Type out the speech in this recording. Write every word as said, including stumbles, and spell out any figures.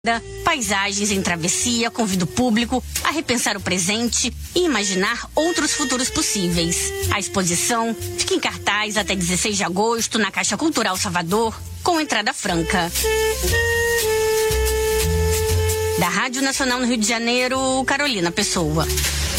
Paisagens em travessia convida o público a repensar o presente e imaginar outros futuros possíveis. A exposição fica em cartaz até dezesseis de agosto na Caixa Cultural Salvador, com entrada franca. Da Rádio Nacional no Rio de Janeiro, Carolina Pessoa.